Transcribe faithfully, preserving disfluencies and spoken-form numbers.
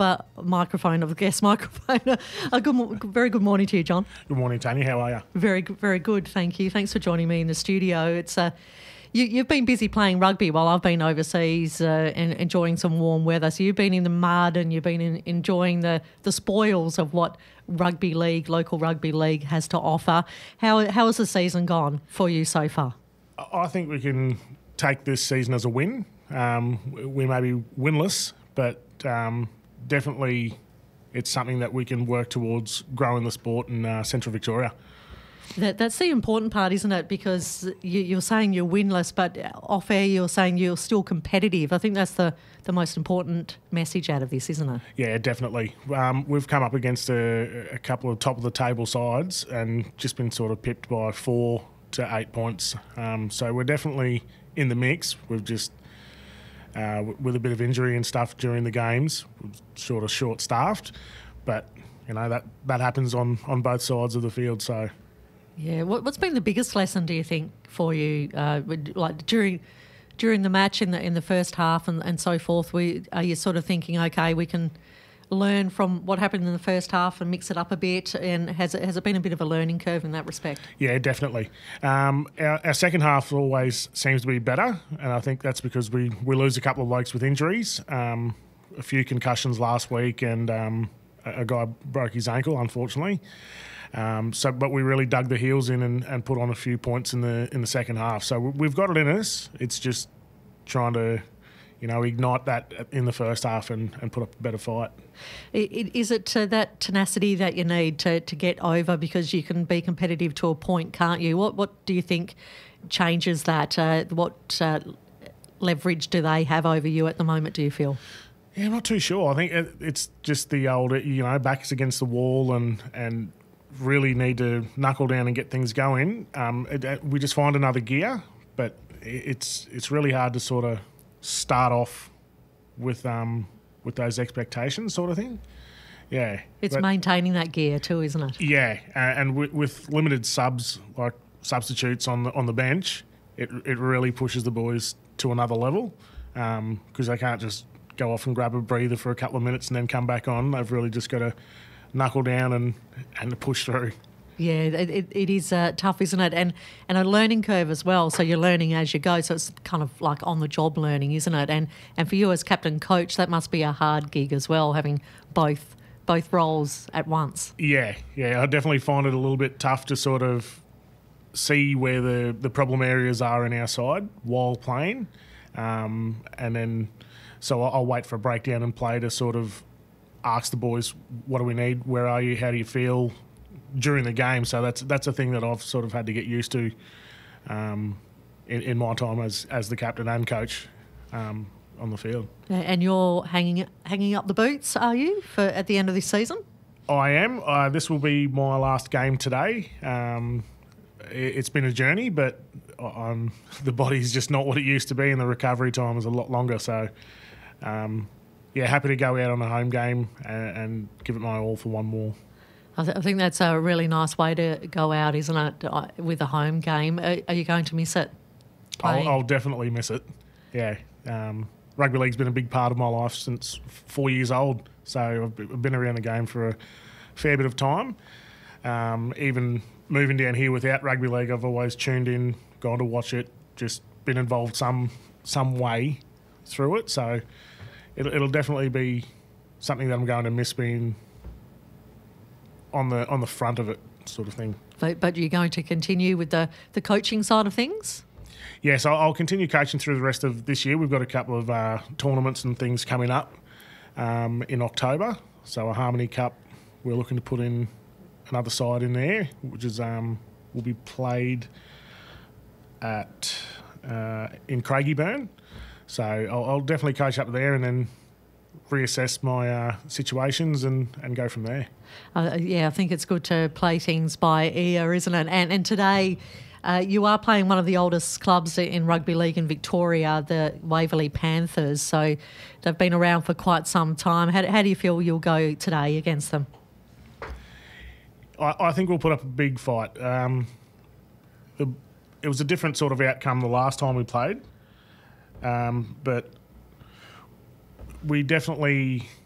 number microphone of the guest microphone. A good, mo- very good morning to you, John. Good morning, Tanya. How are you? Very, good- very good. Thank you. Thanks for joining me in the studio. It's uh, you, you've been busy playing rugby while I've been overseas uh, and enjoying some warm weather. So you've been in the mud and you've been in, enjoying the, the spoils of what rugby league, local rugby league, has to offer. How how has the season gone for you so far? I think we can take this season as a win. Um, we may be winless, but um, definitely it's something that we can work towards growing the sport in uh, Central Victoria. That, that's the important part, isn't it? Because you, you're saying you're winless, but off air you're saying you're still competitive. I think that's the, the most important message out of this, isn't it? Yeah, definitely. Um, we've come up against a, a couple of top of the table sides and just been sort of pipped by four to eight points. Um, so we're definitely in the mix. We've just, uh, with a bit of injury and stuff during the games, we're sort of short-staffed. But, you know, that, that happens on, on both sides of the field, so... Yeah, what, what's been the biggest lesson, do you think, for you, uh, like during during the match in the in the first half and, and so forth? We are you sort of thinking, okay, we can learn from what happened in the first half and mix it up a bit? And has it has it been a bit of a learning curve in that respect? Yeah, definitely. Um, our, our second half always seems to be better, and I think that's because we, we lose a couple of blokes with injuries, um, a few concussions last week, and um, a, a guy broke his ankle, unfortunately. Um, so, but we really dug the heels in and, and put on a few points in the in the second half. So we've got it in us. It's just trying to, you know, ignite that in the first half and, and put up a better fight. Is it uh, that tenacity that you need to, to get over, because you can be competitive to a point, can't you? What what do you think changes that? Uh, what uh, leverage do they have over you at the moment, do you feel? Yeah, I'm not too sure. I think it, it's just the old, you know, backs against the wall and and. Really need to knuckle down and get things going. Um, it, it, we just find another gear, but it's it's really hard to sort of start off with um, with those expectations, sort of thing. Yeah, it's but, maintaining that gear too, isn't it? Yeah, uh, and with, with limited subs like substitutes on the on the bench, it it really pushes the boys to another level because um, they can't just go off and grab a breather for a couple of minutes and then come back on. They've really just got to knuckle down and, and push through. Yeah, it, it is uh, tough, isn't it? And and a learning curve as well. So you're learning as you go. So it's kind of like on-the-job learning, isn't it? And and for you as captain coach, that must be a hard gig as well, having both both roles at once. Yeah, yeah. I definitely find it a little bit tough to sort of see where the, the problem areas are in our side while playing. Um, and then so I'll, I'll wait for a breakdown and play to sort of ask the boys, what do we need? Where are you? How do you feel during the game? So that's that's a thing that I've sort of had to get used to um, in, in my time as as the captain and coach um, on the field. And you're hanging hanging up the boots, are you, for at the end of this season? I am. Uh, this will be my last game today. Um, it, it's been a journey, but I'm, the body's just not what it used to be, and the recovery time is a lot longer. So. Um, Yeah, happy to go out on a home game and, and give it my all for one more. I, th- I think that's a really nice way to go out, isn't it, uh, with a home game? Are, are you going to miss it? I'll, I'll definitely miss it, yeah. Um, rugby league's been a big part of my life since four years old, so I've been around the game for a fair bit of time. Um, even moving down here without rugby league, I've always tuned in, gone to watch it, just been involved some some way through it, so... It'll, it'll definitely be something that I'm going to miss being on the on the front of it, sort of thing. But, but you're going to continue with the, the coaching side of things? Yes, I'll, I'll continue coaching through the rest of this year. We've got a couple of uh, tournaments and things coming up um, in October. So a Harmony Cup, we're looking to put in another side in there, which is um, will be played at uh, in Craigieburn. So I'll, I'll definitely coach up there and then reassess my uh, situations and, and go from there. Uh, yeah, I think it's good to play things by ear, isn't it? And, and today uh, you are playing one of the oldest clubs in rugby league in Victoria, the Waverley Panthers. So they've been around for quite some time. How, how do you feel you'll go today against them? I, I think we'll put up a big fight. Um, the, it was a different sort of outcome the last time we played. Um, but we definitely